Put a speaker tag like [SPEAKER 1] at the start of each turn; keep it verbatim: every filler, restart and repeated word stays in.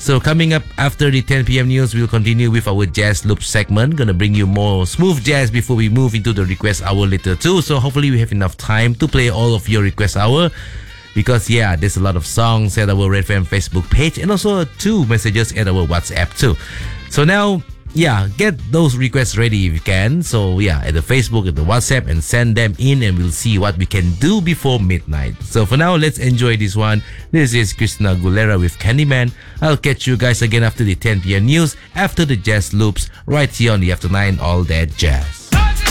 [SPEAKER 1] So coming up after the ten p.m. news, we'll continue with our Jazz Loop segment. Gonna bring you more smooth jazz before we move into the request hour later too. So hopefully we have enough time to play all of your request hour. Because yeah, there's a lot of songs at our Red F M Facebook page and also two messages at our WhatsApp too. So now, yeah, get those requests ready if you can. So yeah, at the Facebook, at the WhatsApp, and send them in and we'll see what we can do before midnight. So for now, let's enjoy this one. This is Christina Aguilera with Candyman. I'll catch you guys again after the ten p.m. news, after the Jazz Loops, right here on the After nine All That Jazz.